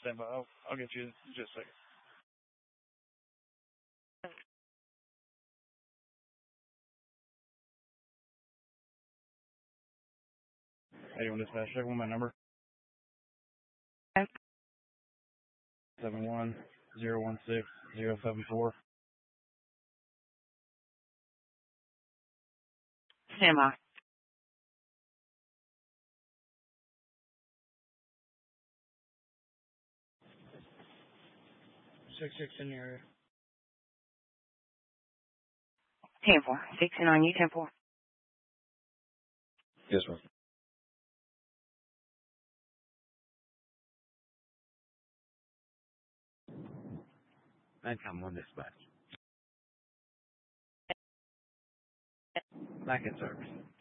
stand by. I'll get you in just a second. Anyone dispatch, check on my number. 71016-074. Stand by. 6 in the area. 10-4. 16 on you, 10-4. Yes, ma'am. Nighttime 1 dispatch. Back in service.